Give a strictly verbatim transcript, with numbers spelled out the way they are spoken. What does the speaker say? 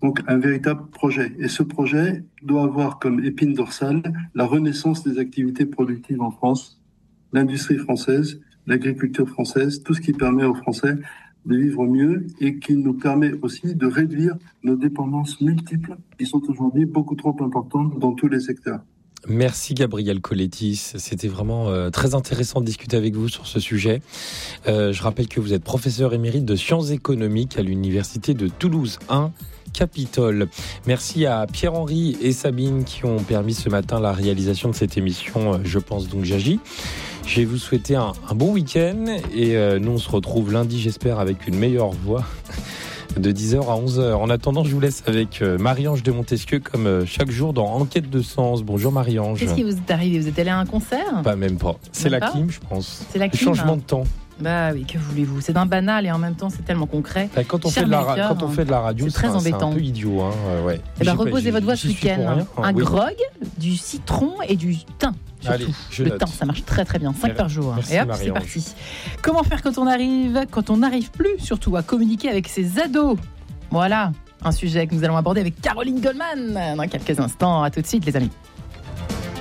Donc un véritable projet. Et ce projet doit avoir comme épine dorsale la renaissance des activités productives en France, l'industrie française, l'agriculture française, tout ce qui permet aux Français de vivre mieux et qui nous permet aussi de réduire nos dépendances multiples qui sont aujourd'hui beaucoup trop importantes dans tous les secteurs. Merci Gabriel Collettis, c'était vraiment euh, très intéressant de discuter avec vous sur ce sujet. Euh, je rappelle que vous êtes professeur émérite de sciences économiques à l'université de Toulouse un Capitole. Merci à Pierre-Henri et Sabine qui ont permis ce matin la réalisation de cette émission Je pense donc j'agis. Je vais vous souhaiter un, un bon week-end et euh, nous on se retrouve lundi j'espère avec une meilleure voix de dix heures à onze heures. En attendant, je vous laisse avec euh, Marie-Ange de Montesquieu comme euh, chaque jour dans Enquête de sens. Bonjour Marie-Ange. Qu'est-ce qui vous est arrivé ? Vous êtes allé à un concert ? Pas même pas. C'est Même la pas clim, je pense. C'est la Le clim, changement hein. de temps. Bah oui, que voulez-vous ? C'est d'un banal et en même temps c'est tellement concret. Bah, quand, on Cher fait de la ra- Melchior, quand on fait de la radio, c'est très un- embêtant. C'est un peu idiot. Hein, euh, ouais. Eh ben, J'y- reposez j'y- votre voix ce j'y suis pour week-end. rien. Un Ah, oui. grog, du citron et du thym. Surtout. Allez, je le note. thym, ça marche très très bien. cinq Merci, par jour. merci, Et hop, Marie-Ange. c'est parti. Comment faire quand on arrive, quand on n'arrive plus surtout à communiquer avec ses ados ? Voilà, un sujet que nous allons aborder avec Caroline Goldman dans quelques instants. À tout de suite les amis.